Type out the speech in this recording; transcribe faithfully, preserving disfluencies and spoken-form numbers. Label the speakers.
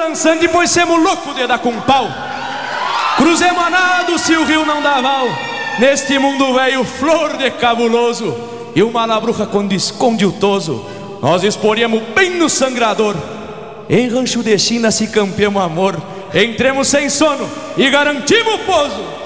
Speaker 1: dançante, pois semos louco de dar com pau. Cruzemos a nado se o rio não dá val. Neste mundo velho, flor de cabuloso. E uma labruja quando esconde o toso, nós esporemos bem no sangrador. Em rancho de China se campeamos amor. Entremos sem sono e garantimos o pouso.